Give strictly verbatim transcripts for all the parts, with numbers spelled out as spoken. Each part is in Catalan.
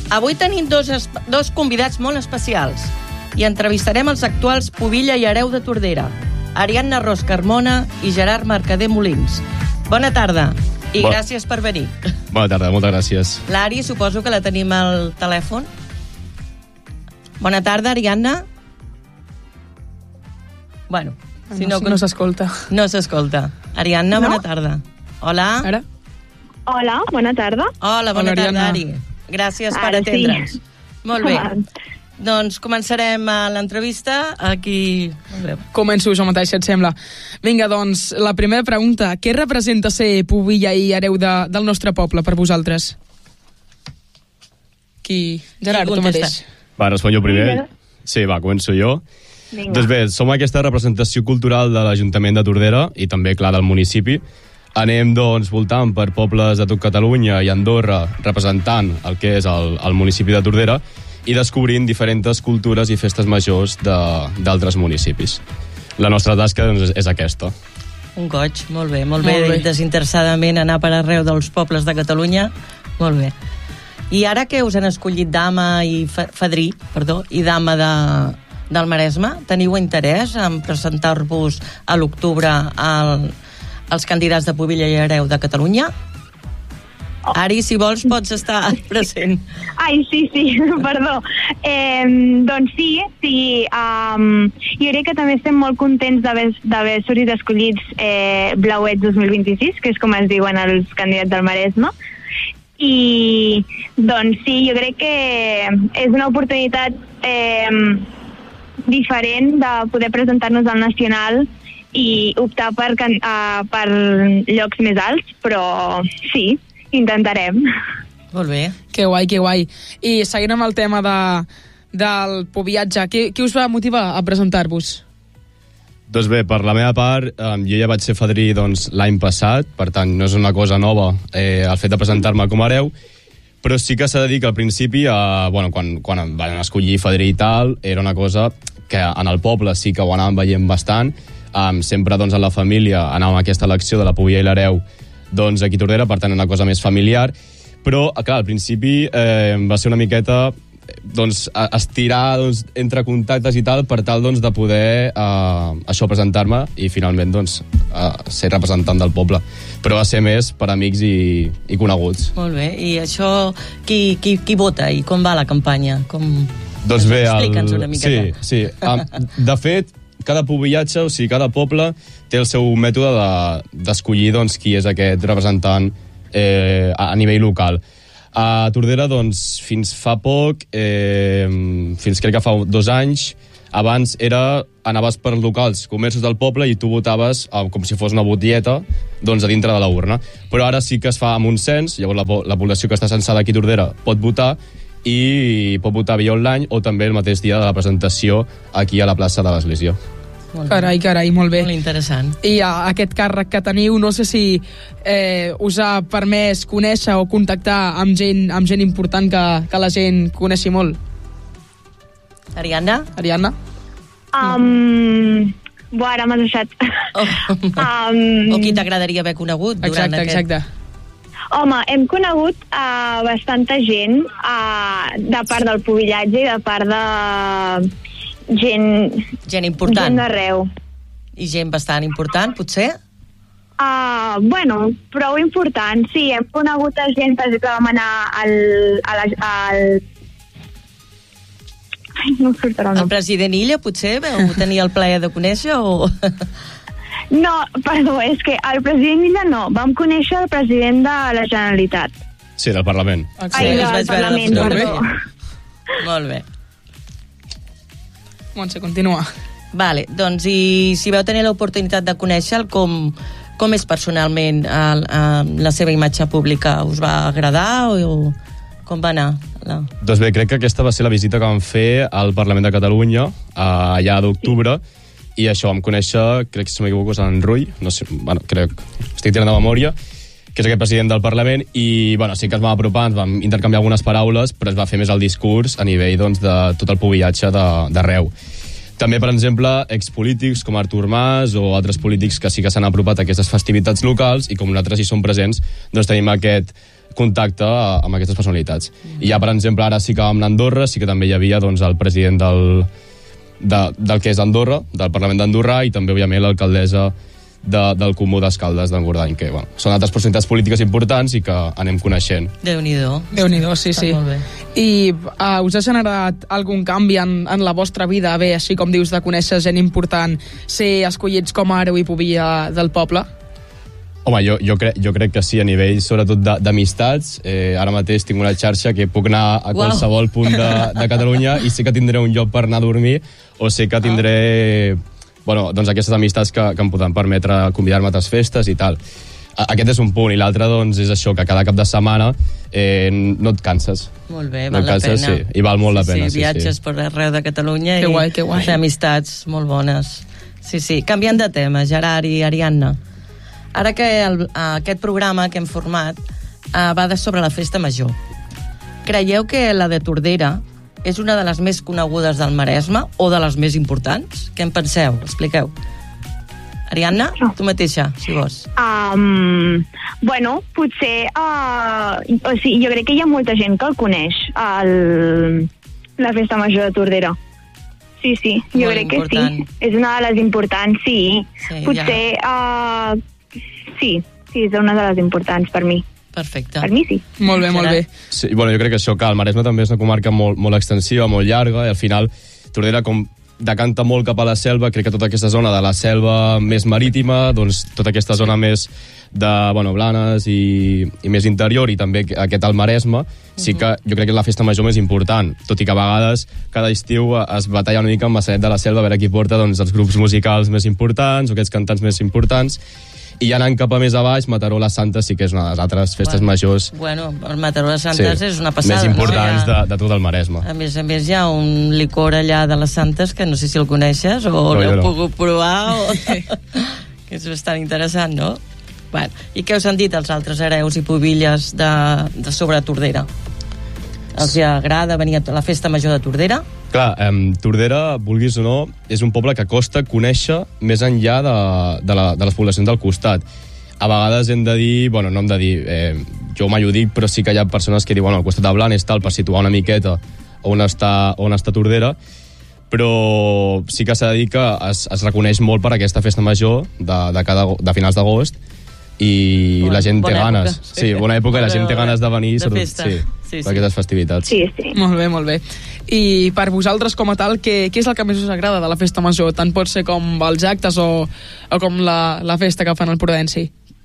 Avui tenim dos, dos convidats molt especials i entrevistarem els actuals pubilla i hereu de Tordera, Ariadna Ros Carmona i Gerard Mercader Molins. Bona tarda i bon... gràcies per venir. Bona tarda, moltes gràcies. L'Ari, suposo que la tenim al telèfon. Bona tarda, Ariadna. Bueno, si no, no, no s'escolta. No s'escolta. Ariadna, no? Bona tarda. Hola. Ara? Hola, bona tarda. Hola, bona Hola, tarda, Ari. Gràcies per Ara atendre'ns. Sí. Molt bé. Doncs començarem l'entrevista aquí. Començo jo mateix, si et sembla. Vinga, doncs, la primera pregunta. Què representa ser pubilla i hereu de, del nostre poble per vosaltres? Qui? Gerard, tu mateix. Va, respon jo primer. Sí, va, començo jo. Vinga. Doncs bé, som aquesta representació cultural de l'Ajuntament de Tordera i també, clar, del municipi. Anem, doncs, voltant per pobles de tot Catalunya i Andorra, representant el que és el, el municipi de Tordera i descobrint diferents cultures i festes majors d'altres municipis. La nostra tasca, doncs, és aquesta. Un goig, molt bé, molt bé, molt bé. Desinteressadament anar per arreu dels pobles de Catalunya, molt bé. I ara que us han escollit dama i fa, fadrí, perdó, i dama de, del Maresme, teniu interès en presentar-vos a l'octubre al els candidats de pubilla i hereu de Catalunya? Oh. Ari, si vols, pots estar present. Ai, sí, sí, perdó. Eh, doncs sí, sí. Um, jo crec que també estem molt contents d'haver sortit escollits eh, Blauets dos mil vint-i-sis, que és com es diuen els candidats del Maresme. I, doncs sí, jo crec que és una oportunitat eh, diferent de poder presentar-nos al Nacional i optar per, uh, per llocs més alts, però sí, intentarem. Molt bé. Que guai, que guai. I seguint amb el tema de, del pubillatge, què, què us va motivar a presentar-vos? Doncs bé, per la meva part, eh, jo ja vaig ser fadrí doncs, l'any passat, per tant, no és una cosa nova eh, el fet de presentar-me com a hereu, però sí que s'ha de dir que al principi, eh, bueno, quan, quan em van escollir fadrí i tal, era una cosa que en el poble sí que ho anàvem veient bastant. Um, sempre doncs, en la família anàvem a aquesta elecció de la pubilla i l'hereu doncs, aquí a Tordera, per tant una cosa més familiar, però clar, al principi eh, va ser una miqueta doncs, estirar doncs, entre contactes i tal per tal doncs, de poder eh, això presentar-me i finalment doncs, eh, ser representant del poble, però va ser més per amics i, i coneguts. Molt bé, i això qui, qui, qui vota i com va la campanya? Com... Doncs bé, explica'ns una miqueta. Sí, sí. Um, de fet, cada pubillatge, o sigui, cada poble té el seu mètode d'escollir de, doncs, qui és aquest representant eh, a, a nivell local. A Tordera, doncs, fins fa poc, eh, fins crec que fa dos anys, abans era, anaves per locals, comerços del poble, i tu votaves eh, com si fos una botlleta doncs, a dintre de la urna. Però ara sí que es fa amb un cens, llavors la, la població que està censada aquí a Tordera pot votar, i pot votar via online o també el mateix dia de la presentació aquí a la plaça de l'Església. Carai, carai, molt bé. Molt interessant. I a aquest càrrec que teniu, no sé si eh, us ha permès conèixer o contactar amb gent, amb gent important que, que la gent coneixi molt. Ariadna? Ariadna? Um, bo, ara m'has deixat. Oh. um, o qui t'agradaria haver conegut durant exacte, aquest... Exacte, Home, hem conegut uh, bastanta gent uh, de part del pubillatge i de part de gent... Gent important. Gent d'arreu. I gent bastant important, potser? Uh, bueno, prou important, sí. Hem conegut a gent, per exemple, vam anar al... al, al... Ai, no em surt el nom. El president Illa, potser? Vau tenir el plaer de conèixer o... No, perdó, és que el president Illa no. Vam conèixer el president de la Generalitat. Sí, del Parlament. Sí, Ai, us vaig veure Parlament, la perdó. fotografia. Molt bé. Montse, continua. Vale, doncs, i si vau tenir l'oportunitat de conèixer-lo, com, com és personalment el, el, la seva imatge pública? Us va agradar o, o com va anar? La... Doncs bé, crec que aquesta va ser la visita que vam fer al Parlament de Catalunya allà d'octubre, i això, vam conèixer, crec que si m'equivoco és en Rull, no sé, bueno, crec, estic tirant de memòria, que és aquest president del Parlament, i bueno, sí que ens vam apropar, ens vam intercanviar algunes paraules, però es va fer més el discurs a nivell doncs, de tot el pubillatge d'arreu. També, per exemple, expolítics com Artur Mas o altres polítics que sí que s'han apropat a aquestes festivitats locals, i com nosaltres hi som presents, doncs tenim aquest contacte amb aquestes personalitats. Mm. I ja, per exemple, ara sí que vam anar a Andorra, sí que també hi havia doncs, el president del, de, del que és Andorra, del Parlament d'Andorra, i també, òbviament, l'alcaldessa de, del Comú d'Escaldes d'Engordany, que bueno, són altres personalitats polítiques importants i que anem coneixent. Déu-n'hi-do. Déu-n'hi-do, sí, sí. Molt bé. I uh, us ha generat algun canvi en, en la vostra vida, bé, així com dius, de conèixer gent important, ser escollits com a hereu i pubilla del poble? Home, jo, jo, crec, jo crec que sí, a nivell sobretot d'amistats. Eh, ara mateix tinc una xarxa que puc anar a qualsevol wow. punt de, de Catalunya i sé que tindré un lloc per anar a dormir o sé que tindré bueno, doncs aquestes amistats que, que em poden permetre convidar-me a altres festes i tal. Aquest és un punt, i l'altre doncs, és això, que cada cap de setmana eh, no et canses. Molt bé, no val canses, la pena. Sí, i val molt sí, la pena. Sí, sí, viatges sí. per arreu de Catalunya que i guai, que guai. fer amistats molt bones. Sí, sí. Canviant de tema, Gerard i Ariadna. Ara que el, aquest programa que hem format uh, va de sobre la festa major, creieu que la de Tordera és una de les més conegudes del Maresme o de les més importants? Què en penseu? Expliqueu. Ariadna, tu mateixa, si vols. Um, bueno, potser... Uh, o sigui, jo crec que hi ha molta gent que el coneix, el, la festa major de Tordera. Sí, sí, jo Molt crec important. que sí. És una de les importants, sí. Sí, potser... Ja. Uh, sí, sí, és una de les importants per mi. Perfecte. Per mi sí. Molt bé, molt bé. Sí, bueno, jo crec que això, que el Maresme també és una comarca molt, molt extensiva, molt llarga, i al final Tordera, com decanta molt cap a la selva, crec que tota aquesta zona de la selva més marítima, doncs tota aquesta zona més de, bueno, Blanes i, i més interior, i també aquest al Maresme, sí que jo crec que és la festa major més important, tot i que a vegades cada estiu es batalla una mica amb Massanet de la Selva a veure qui porta doncs, els grups musicals més importants o aquests cantants més importants. I anant cap a més a baix, Mataró la Santa sí que és una de les altres festes bueno, majors. Bueno, el Mataró la Santa sí, és una passada. Més importants no? de, de tot el Maresme. A més a més hi ha un licor allà de les Santes que no sé si el coneixes o no, l'heu no. pogut provar o... que és bastant interessant, no? Bueno, i què us han dit els altres hereus i pubilles de, de sobre Tordera? Els agrada venir a la festa major de Tordera? Clar, eh, Tordera, vulguis o no, és un poble que costa conèixer més enllà de, de, la, de les poblacions del costat. A vegades hem de dir, bueno, no hem de dir, eh, jo mai ho dic, però sí que hi ha persones que diuen, bueno, al costat de Blanes tal, per situar una miqueta on està, on està Tordera, però sí que s'ha de dir que es, es reconeix molt per aquesta festa major de, de, cada, de finals d'agost, i bona, la gent té ganes. Època. Sí, bona època, bona, i la gent té ganes de venir de festa. Sí, sí, per sí. aquestes festivitats. Sí, sí. Molt bé, molt bé. I per vosaltres com a tal, què, què és el que més us agrada de la festa major? Tant pot ser com els actes o, o com la, la festa que fan al Prudenci?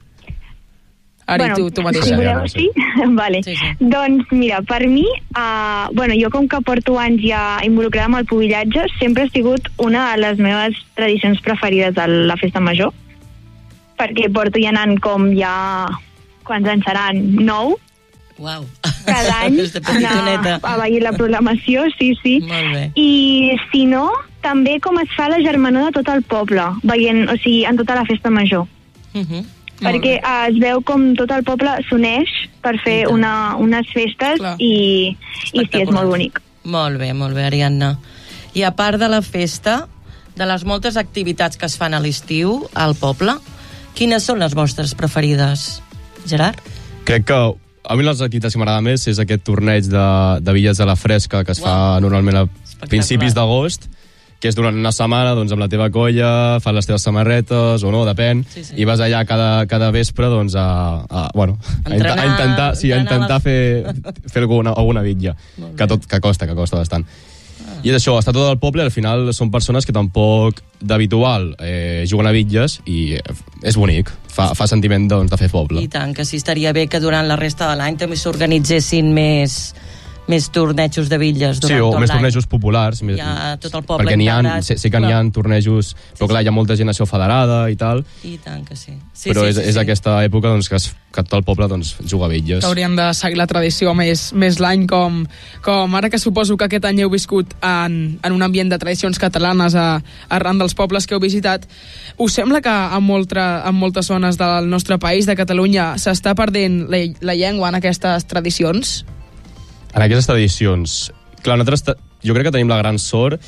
Ari, bueno, tu, tu mateixa. Si voleu, sí? Vale. Sí, sí. Doncs mira, per mi, uh, bueno, jo com que porto anys ja involucrada amb el pubillatge, sempre ha sigut una de les meves tradicions preferides a la festa major, perquè porto ja anant com ja... Quants anys seran? Nou? Uau. Cada any anar a veure la programació, sí, sí. Molt bé. I si no, també com es fa la germanor de tot el poble, veient, o sigui, en tota la festa major. Uh -huh. Perquè uh, es veu com tot el poble s'uneix per fer una, unes festes Clar. i, i sí, és molt bonic. Molt bé, molt bé, Ariadna. I a part de la festa, de les moltes activitats que es fan a l'estiu al poble, quines són les vostres preferides? Gerard? Crec que a mi les activitats que m'agrada més és aquest torneig de, de bitlles a la fresca que es wow. fa normalment a principis d'agost, que és durant una setmana doncs, amb la teva colla, fas les teves samarretes o no, depèn, sí, sí. i vas allà cada, cada vespre doncs, a, a, bueno, Entrenar, a, intentar, sí, a intentar fer, fer alguna, alguna bitlla, que, tot, que costa, que costa bastant. Ah. I és això, està tot el poble, al final són persones que tampoc d'habitual eh, juguen a bitlles i és bonic, fa, fa sentiment doncs, de fer poble. I tant, que sí estaria bé que durant la resta de l'any també s'organitzessin més, més tornejos de bitlles durant sí, o tot més l'any. tornejos populars. Hi ha tot el poble perquè n'hi ha, integrat. sé, sé que n'hi ha tornejos, però clar, hi ha molta gent això federada i tal. I tant que sí. sí però sí, és, sí, és sí. aquesta època doncs, que, es, que tot el poble doncs, juga a bitlles. Que haurien de seguir la tradició més, més l'any, com, com ara que suposo que aquest any heu viscut en, en un ambient de tradicions catalanes a, arran dels pobles que heu visitat. Us sembla que en, molta, en moltes zones del nostre país, de Catalunya, s'està perdent la, la llengua en aquestes tradicions? En aquestes tradicions, clar, nosaltres jo crec que tenim la gran sort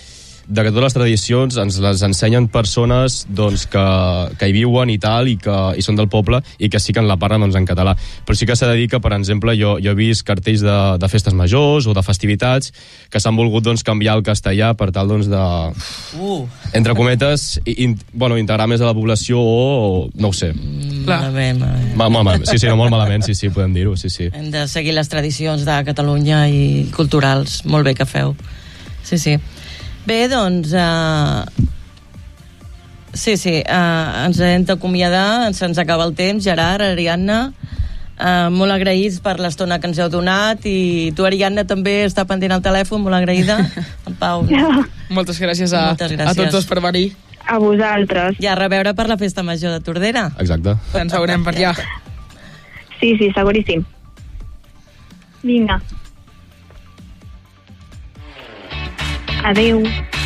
de que totes les tradicions ens les ensenyen persones doncs, que, que hi viuen i tal, i que i són del poble, i que sí que en la parlen doncs, en català. Però sí que s'ha de dir que, per exemple, jo, jo he vist cartells de, de festes majors o de festivitats que s'han volgut doncs, canviar al castellà per tal doncs, de, Uh. entre cometes, in, bueno, integrar més a la població o, o no ho sé. Malament, malament. Ma, ma, ma, sí, sí, no, molt malament, sí, sí, podem dir-ho, sí, sí. Hem de seguir les tradicions de Catalunya i culturals. Molt bé que feu. Sí, sí. Bé, doncs... Uh... Sí, sí, uh, ens hem d'acomiadar, se'ns acaba el temps. Gerard, Ariadna, uh, molt agraïts per l'estona que ens heu donat, i tu, Ariadna, també està pendent al telèfon, molt agraïda. En Pau. Moltes gràcies a, Moltes gràcies. a tots dos per venir. A vosaltres. I a reveure per la festa major de Tordera. Exacte. Ens veurem per allà. Sí, sí, seguríssim. Vinga. Adeu.